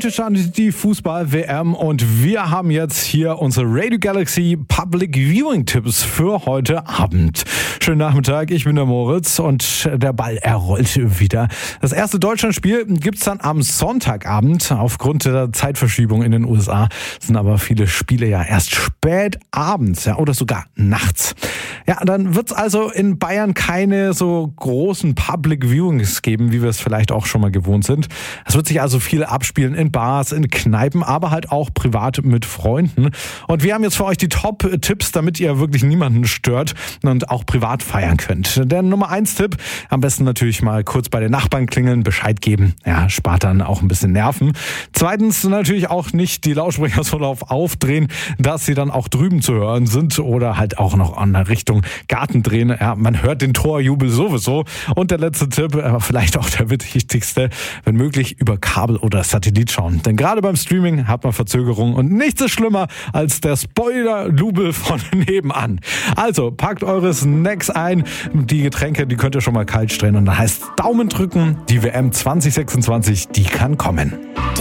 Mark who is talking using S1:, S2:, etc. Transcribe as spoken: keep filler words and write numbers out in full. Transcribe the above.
S1: Heute startet die Fußball-W M und wir haben jetzt hier unsere Radio Galaxy Public Viewing Tipps für heute Abend. Schönen Nachmittag, ich bin der Moritz und der Ball, er rollt wieder. Das erste Deutschlandspiel gibt's dann am Sonntagabend. Aufgrund der Zeitverschiebung in den U S A sind aber viele Spiele ja erst spät abends, ja, oder sogar nachts. Ja, dann wird's also in Bayern keine so großen Public Viewings geben, wie wir es vielleicht auch schon mal gewohnt sind. Es wird sich also viel abspielen in Bars, in Kneipen, aber halt auch privat mit Freunden. Und wir haben jetzt für euch die Top-Tipps, damit ihr wirklich niemanden stört und auch privat feiern könnt. Der Nummer eins Tipp, am besten natürlich mal kurz bei den Nachbarn klingeln, Bescheid geben. Ja, spart dann auch ein bisschen Nerven. Zweitens natürlich auch nicht die Lautsprecher so laut aufdrehen, dass sie dann auch drüben zu hören sind oder halt auch noch an der Richtung Garten drehen. Ja, man hört den Torjubel sowieso. Und der letzte Tipp, aber vielleicht auch der wichtigste, wenn möglich über Kabel oder Satellit schauen. Denn gerade beim Streaming hat man Verzögerung und nichts ist schlimmer als der Spoiler-Lubel von nebenan. Also packt eure Snacks ein, die Getränke, die könnt ihr schon mal kalt stellen und dann heißt Daumen drücken, die W M zwanzig sechsundzwanzig, die kann kommen.